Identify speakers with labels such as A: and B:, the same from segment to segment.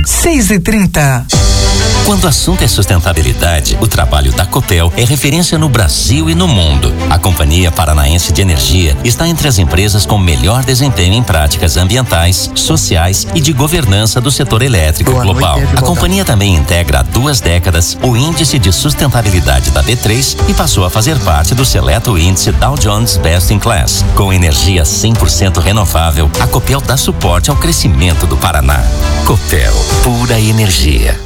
A: 6h30.
B: Quando o assunto é sustentabilidade, o trabalho da Copel é referência no Brasil e no mundo. A Companhia Paranaense de Energia está entre as empresas com melhor desempenho em práticas ambientais, sociais e de governança do setor elétrico global. A companhia também integra há 2 décadas o Índice de Sustentabilidade da B3 e passou a fazer parte do seleto índice Dow Jones Best in Class. Com energia 100% renovável, a Copel dá suporte ao crescimento do Paraná. Copel, pura energia.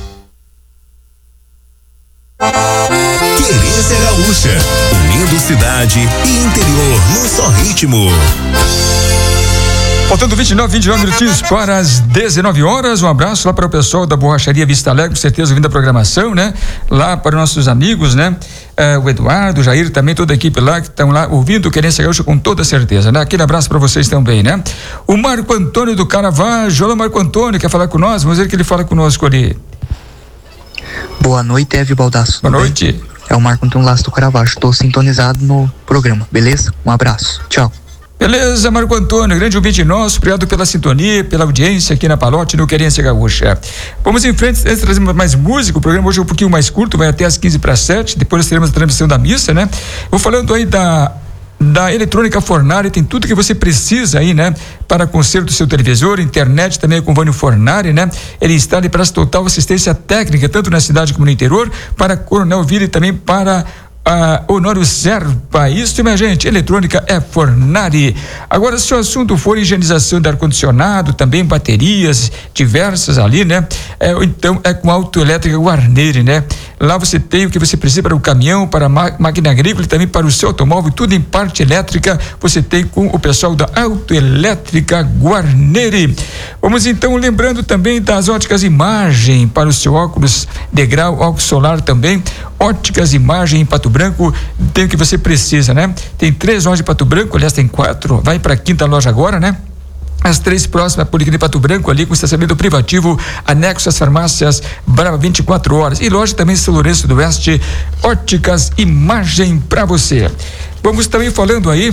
C: Querência Gaúcha, unindo cidade e interior num só ritmo.
D: Faltando 29 minutinhos para as 19 horas. Um abraço lá para o pessoal da Borracharia Vista Alegre, com certeza ouvindo a programação, né? Lá para os nossos amigos, né? O Eduardo, o Jair, também toda a equipe lá que estão lá ouvindo o Querência Gaúcha com toda certeza, né? Aquele abraço para vocês também, né? O Marco Antônio do Caravaggio. Olá, Marco Antônio, quer falar com nós? Vamos ver que ele fala conosco ali.
E: Boa noite, Eve Baldasso.
D: Boa noite.
E: É o Marco Antônio Lasso do Caravaggio. Estou sintonizado no programa, beleza? Um abraço. Tchau.
D: Beleza, Marco Antônio, grande ouvinte nosso, obrigado pela sintonia, pela audiência aqui na Palote, no Querência Gaúcha. Vamos em frente, antes de trazer mais música, o programa hoje é um pouquinho mais curto, vai até às 6:45, depois teremos a transmissão da missa, né? Vou falando aí da Eletrônica Fornari, tem tudo que você precisa aí, né? Para conserto do seu televisor, internet também com o Vânio Fornari, né? Ele instala e presta total assistência técnica, tanto na cidade como no interior, para Coronel Vila e também para Honório Serpa. Isso, minha gente, eletrônica é Fornari. Agora, se o assunto for higienização de ar-condicionado, também baterias diversas ali, né? Então é com Autoelétrica Guarneri, né? Lá você tem o que você precisa para o caminhão, para a máquina agrícola e também para o seu automóvel, tudo em parte elétrica, você tem com o pessoal da Autoelétrica Guarneri. Vamos então, lembrando também das óticas Imagem, para o seu óculos de grau, óculos solar também, óticas Imagem em Pato Branco, tem o que você precisa, né? Tem 3 lojas em Pato Branco, aliás tem 4, vai para a 5ª loja agora, né? As 3 próximas, Policlínica Pato Branco, ali com estacionamento privativo, anexo às farmácias Brava 24 horas. E loja também São Lourenço do Oeste, óticas Imagem para você. Vamos também falando aí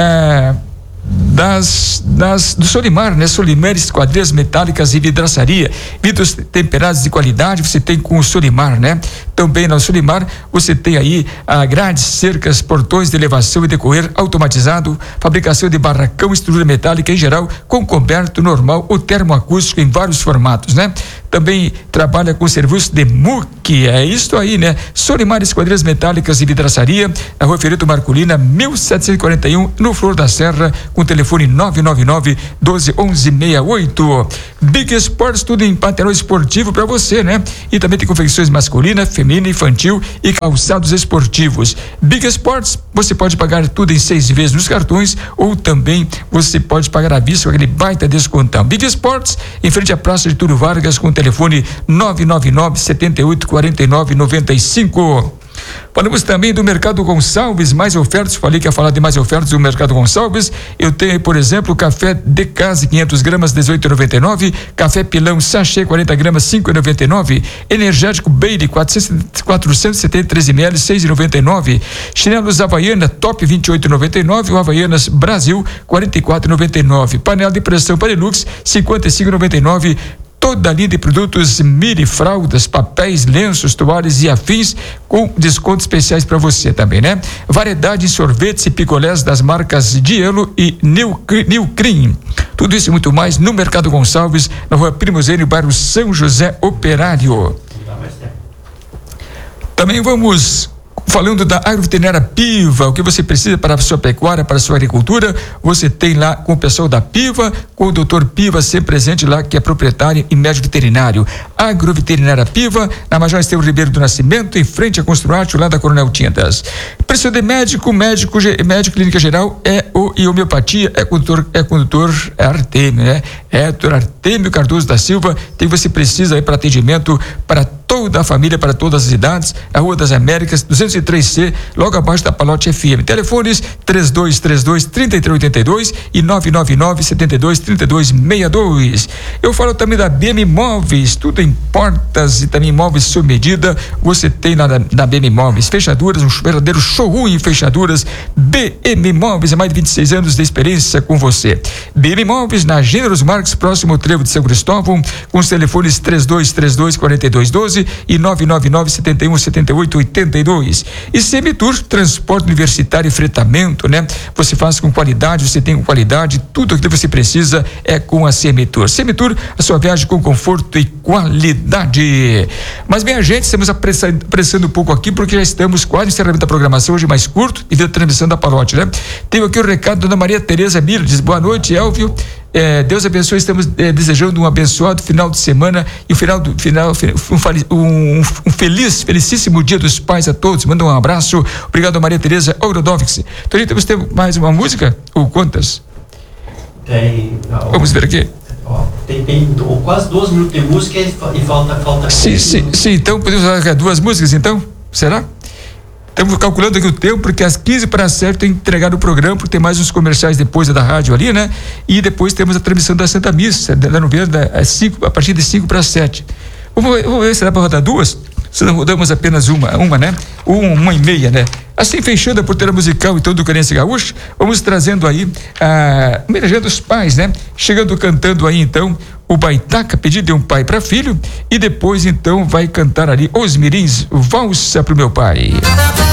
D: do Solimar, né? Solimar Esquadrias Metálicas e Vidraçaria, vidros temperados de qualidade, você tem com o Solimar, né? Também no Solimar você tem aí grades, cercas, portões de elevação e decorrer automatizado, fabricação de barracão, estrutura metálica em geral, com coberto normal ou termoacústico em vários formatos, né? Também trabalha com serviço de MUC, é isso aí, né? Solimar Esquadrias Metálicas e Vidraçaria, na Rua Ferreto Marcolina, 1741, no Flor da Serra, com telefone 999-12-1168. Big Sports, tudo em material esportivo para você, né? E também tem confecções masculina, feminina, infantil e calçados esportivos. Big Sports, você pode pagar tudo em 6 vezes nos cartões ou também você pode pagar à vista com aquele baita descontão. Big Sports, em frente à Praça de Túlio Vargas, com telefone 999-7849-95. Falamos também do Mercado Gonçalves, mais ofertas, falei que ia falar de mais ofertas do Mercado Gonçalves. Eu tenho, por exemplo, café de casa 500 gramas, 18,99, café pilão sachê 40 gramas, 5,99, energético Bailey 473 ml, 6,99, chinelos Havaiana top 28,99, o Havaianas Brasil 44,99, panela de pressão Parilux 55,99. Toda a linha de produtos Miri, fraldas, papéis, lenços, toalhas e afins com descontos especiais para você também, né? Variedade em sorvetes e picolés das marcas Dielo e New Cream. Tudo isso e muito mais no Mercado Gonçalves, na Rua Primozênio, bairro São José Operário. Também vamos falando da Agroveterinária Piva, o que você precisa para a sua pecuária, para a sua agricultura, você tem lá com o pessoal da Piva, com o Dr. Piva sempre presente lá, que é proprietário e médico veterinário. Agroveterinária Piva, na Major Estevão Ribeiro do Nascimento, em frente a Construátio, lá da Coronel Tintas. Preço de médico clínica geral e homeopatia é com o Dr. Artêmio, né? É Dr. Artêmio Cardoso da Silva, tem você precisa aí para atendimento para toda a família, para todas as idades, a Rua das Américas, 203C, logo abaixo da Palote FM. Telefones 3232-3382 e 999-72-3262. Eu falo também da BM Móveis, tudo em portas e também móveis sob medida, você tem na BM Móveis, fechaduras, um verdadeiro showroom em fechaduras. BM Móveis, há mais de 26 anos de experiência com você. BM Móveis, na Gêneros Marques, Marques, próximo ao trevo de São Cristóvão, com os telefones 3232-4212 e 999-71-7882. E Semitur, transporte universitário e fretamento, né? Você faz com qualidade, você tem com qualidade, tudo o que você precisa é com a Semitur. Semitur, a sua viagem com conforto e qualidade. Mas, minha gente, estamos apressando um pouco aqui, porque já estamos quase no encerramento da programação, hoje mais curto, devido à transmissão da Palote, né? Tenho aqui o recado da Dona Maria Tereza Miller, diz: boa noite, Elvio. Deus abençoe, estamos desejando um abençoado final de semana e um felicíssimo Dia dos Pais a todos. Manda um abraço. Obrigado, Maria Tereza Ogrodovics. Então, a gente temos mais uma música? Ou quantas?
A: Tem.
D: Vamos ver aqui.
A: Tem quase 12 minutos de música e falta.
D: Sim, então podemos falar 2 músicas, então? Será? Estamos calculando aqui o tempo, porque às 15:07 tem que entregar o programa, porque tem mais uns comerciais depois da rádio ali, né? E depois temos a transmissão da Santa Missa, da novena, a partir de 5:07. Vamos ver se dá para rodar 2? Se não rodamos apenas uma, né? 1h30, né? Assim, fechando a porteira musical, então, do Querência Gaúcha, vamos trazendo aí, homenageando os pais, né? Chegando, cantando aí, então, o Baitaca, pedido de um pai para filho, e depois, então, vai cantar ali Os Mirins, Valsa pro Meu Pai.